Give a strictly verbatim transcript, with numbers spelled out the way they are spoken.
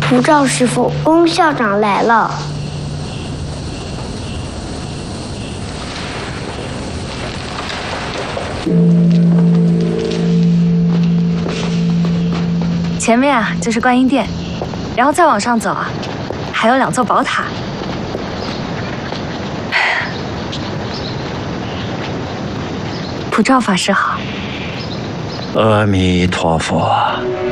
普照师傅，龚校长来了。 前面啊就是观音殿，然后再往上走啊，还有两座宝塔。普照法师好。 阿弥陀佛。